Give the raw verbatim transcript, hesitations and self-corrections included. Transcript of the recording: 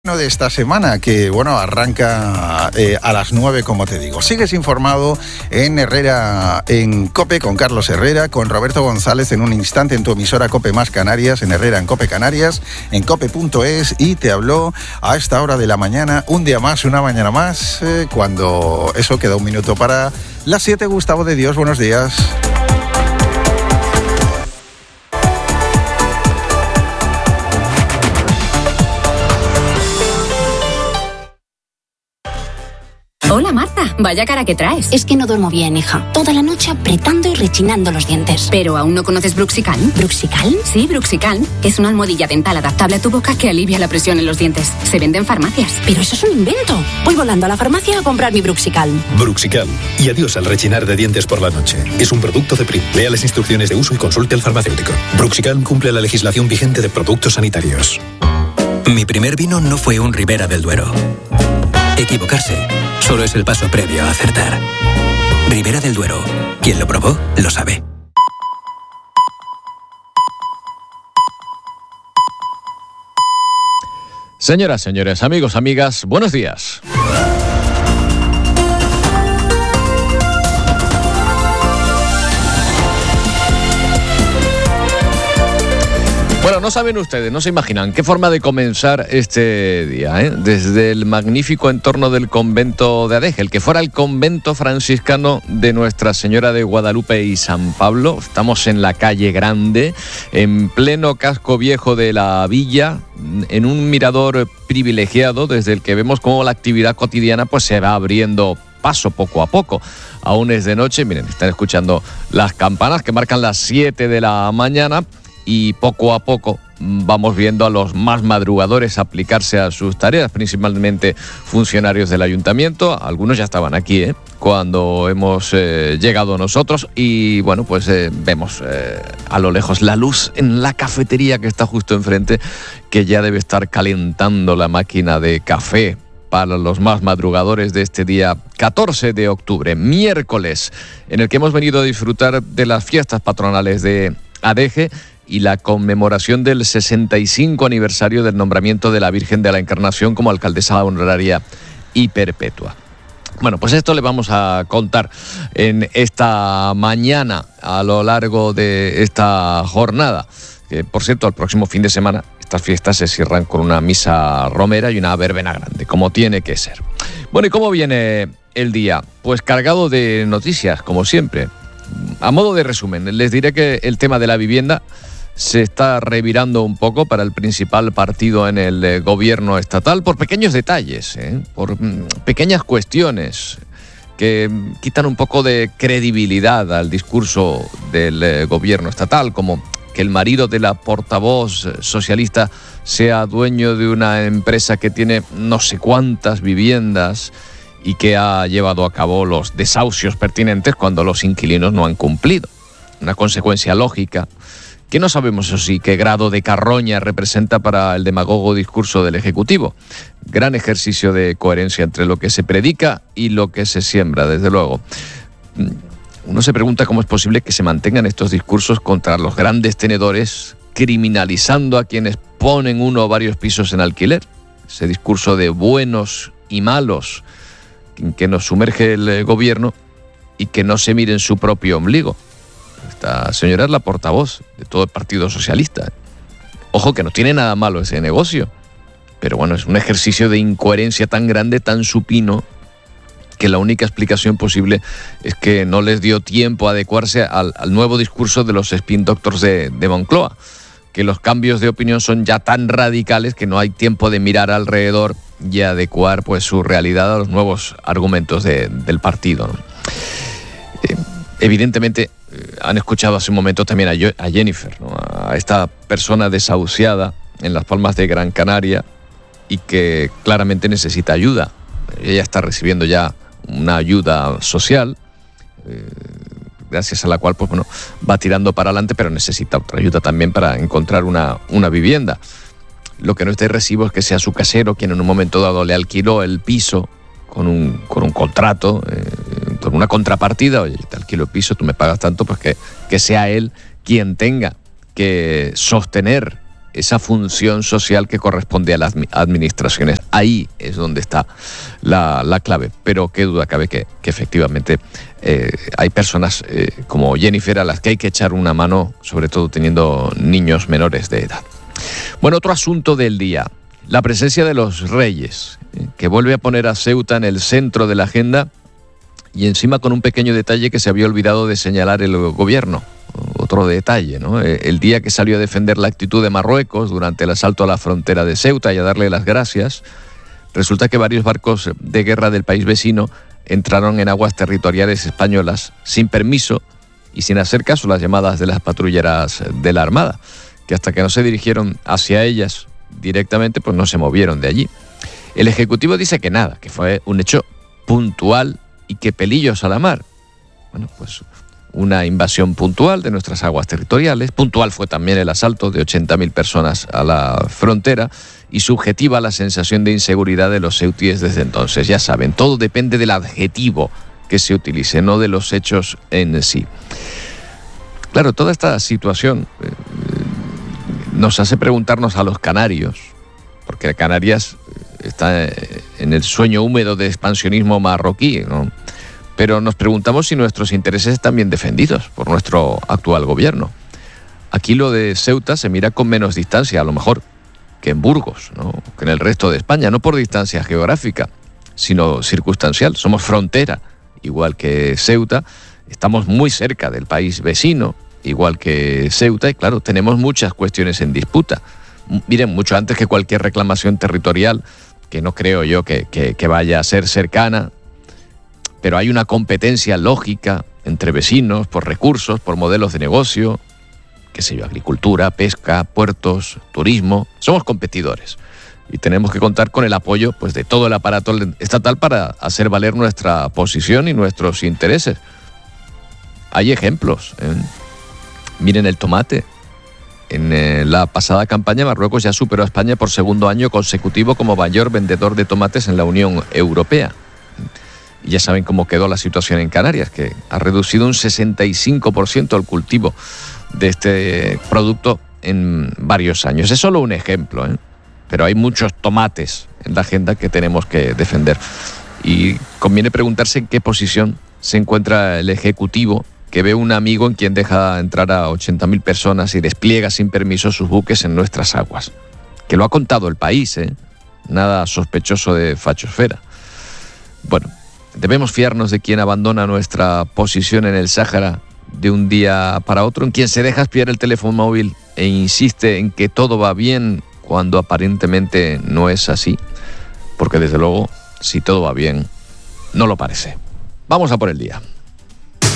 De esta semana que bueno arranca eh, a las nueve, como te digo. Sigues informado en Herrera en COPE con Carlos Herrera, con Roberto González en un instante en tu emisora COPE más Canarias, en Herrera en COPE Canarias, en cope punto es, y te habló a esta hora de la mañana, un día más, una mañana más, eh, cuando eso queda un minuto para las siete. Gustavo de Dios, buenos días. Hola Marta, vaya cara que traes. Es que no duermo bien, hija. Toda la noche apretando y rechinando los dientes. ¿Pero aún no conoces Bruxicalm? ¿Bruxicalm? Sí, Bruxicalm. Es una almohadilla dental adaptable a tu boca que alivia la presión en los dientes. Se vende en farmacias. Pero eso es un invento. Voy volando a la farmacia a comprar mi Bruxicalm. Bruxicalm. Y adiós al rechinar de dientes por la noche. Es un producto de Prim. Lea las instrucciones de uso y consulte al farmacéutico. Bruxicalm cumple la legislación vigente de productos sanitarios. Mi primer vino no fue un Ribera del Duero. Equivocarse solo es el paso previo a acertar. Ribera del Duero. Quien lo probó, lo sabe. Señoras, señores, amigos, amigas, buenos días. Bueno, no saben ustedes, no se imaginan qué forma de comenzar este día, ¿eh? Desde el magnífico entorno del convento de Adeje, el que fuera el convento franciscano de Nuestra Señora de Guadalupe y San Pablo. Estamos en la calle Grande, en pleno casco viejo de la villa, en un mirador privilegiado desde el que vemos cómo la actividad cotidiana pues se va abriendo paso poco a poco. Aún es de noche, miren, están escuchando las campanas que marcan las siete de la mañana. Y poco a poco vamos viendo a los más madrugadores aplicarse a sus tareas, principalmente funcionarios del ayuntamiento. Algunos ya estaban aquí, ¿eh? cuando hemos eh, llegado nosotros, y bueno, pues eh, vemos eh, a lo lejos la luz en la cafetería que está justo enfrente, que ya debe estar calentando la máquina de café para los más madrugadores de este día catorce de octubre, miércoles, en el que hemos venido a disfrutar de las fiestas patronales de Adeje y la conmemoración del sesenta y cinco aniversario del nombramiento de la Virgen de la Encarnación como alcaldesa honoraria y perpetua. Bueno, pues esto le vamos a contar en esta mañana a lo largo de esta jornada. Que, por cierto, el próximo fin de semana estas fiestas se cierran con una misa romera y una verbena grande, como tiene que ser. Bueno, ¿y cómo viene el día? Pues cargado de noticias, como siempre. A modo de resumen, les diré que el tema de la vivienda se está revirando un poco para el principal partido en el eh, gobierno estatal por pequeños detalles, ¿eh? por mm, pequeñas cuestiones que mm, quitan un poco de credibilidad al discurso del eh, gobierno estatal, como que el marido de la portavoz socialista sea dueño de una empresa que tiene no sé cuántas viviendas y que ha llevado a cabo los desahucios pertinentes cuando los inquilinos no han cumplido. Una consecuencia lógica que no sabemos, eso sí, qué grado de carroña representa para el demagogo discurso del Ejecutivo. Gran ejercicio de coherencia entre lo que se predica y lo que se siembra, desde luego. Uno se pregunta cómo es posible que se mantengan estos discursos contra los grandes tenedores, criminalizando a quienes ponen uno o varios pisos en alquiler. Ese discurso de buenos y malos en que nos sumerge el gobierno y que no se mire en su propio ombligo. Esta señora es la portavoz de todo el Partido Socialista. Ojo, que no tiene nada malo ese negocio, pero bueno, es un ejercicio de incoherencia tan grande, tan supino, que la única explicación posible es que no les dio tiempo a adecuarse al, al nuevo discurso de los spin doctors de, de Moncloa, que los cambios de opinión son ya tan radicales que no hay tiempo de mirar alrededor y adecuar pues su realidad a los nuevos argumentos de, del partido, ¿no? Eh, evidentemente eh, han escuchado hace un momento también a, a Jennifer, ¿no? A esta persona desahuciada en Las Palmas de Gran Canaria y que claramente necesita ayuda. Ella está recibiendo ya una ayuda social, eh, gracias a la cual pues, bueno, va tirando para adelante, pero necesita otra ayuda también para encontrar una, una vivienda. Lo que no está de recibo es que sea su casero quien en un momento dado le alquiló el piso con un, con un contrato, eh, con una contrapartida. Oye, te alquilo el piso, tú me pagas tanto, pues que, que sea él quien tenga que sostener esa función social que corresponde a las administraciones. Ahí es donde está la, la clave. Pero qué duda cabe que, que efectivamente eh, hay personas eh, como Jennifer a las que hay que echar una mano, sobre todo teniendo niños menores de edad. Bueno, otro asunto del día, la presencia de los reyes, eh, que vuelve a poner a Ceuta en el centro de la agenda y encima con un pequeño detalle que se había olvidado de señalar el gobierno. Otro detalle, ¿no? El día que salió a defender la actitud de Marruecos durante el asalto a la frontera de Ceuta y a darle las gracias, resulta que varios barcos de guerra del país vecino entraron en aguas territoriales españolas sin permiso y sin hacer caso a las llamadas de las patrulleras de la Armada, que hasta que no se dirigieron hacia ellas directamente, pues no se movieron de allí. El Ejecutivo dice que nada, que fue un hecho puntual y que pelillos a la mar. Bueno, pues una invasión puntual de nuestras aguas territoriales. Puntual fue también el asalto de ochenta mil personas a la frontera y subjetiva la sensación de inseguridad de los ceutíes desde entonces. Ya saben, todo depende del adjetivo que se utilice, no de los hechos en sí. Claro, toda esta situación eh, nos hace preguntarnos a los canarios, porque Canarias está en el sueño húmedo de expansionismo marroquí, ¿no? Pero nos preguntamos si nuestros intereses están bien defendidos por nuestro actual gobierno. Aquí lo de Ceuta se mira con menos distancia, a lo mejor, que en Burgos, ¿no? Que en el resto de España, no por distancia geográfica, sino circunstancial. Somos frontera, igual que Ceuta, estamos muy cerca del país vecino, igual que Ceuta, y claro, tenemos muchas cuestiones en disputa. Miren, mucho antes que cualquier reclamación territorial, que no creo yo que, que, que vaya a ser cercana, pero hay una competencia lógica entre vecinos por recursos, por modelos de negocio, qué sé yo, agricultura, pesca, puertos, turismo. Somos competidores y tenemos que contar con el apoyo, pues, de todo el aparato estatal para hacer valer nuestra posición y nuestros intereses. Hay ejemplos, ¿eh? Miren el tomate. En eh, la pasada campaña Marruecos ya superó a España por segundo año consecutivo como mayor vendedor de tomates en la Unión Europea. Y ya saben cómo quedó la situación en Canarias, que ha reducido un sesenta y cinco por ciento el cultivo de este producto en varios años. Es solo un ejemplo, ¿eh? Pero hay muchos tomates en la agenda que tenemos que defender. Y conviene preguntarse en qué posición se encuentra el Ejecutivo, que ve un amigo en quien deja entrar a ochenta mil personas y despliega sin permiso sus buques en nuestras aguas. Que lo ha contado El País, ¿eh? Nada sospechoso de fachosfera. Bueno, debemos fiarnos de quien abandona nuestra posición en el Sáhara de un día para otro, en quien se deja espiar el teléfono móvil e insiste en que todo va bien cuando aparentemente no es así. Porque desde luego, si todo va bien, no lo parece. Vamos a por el día.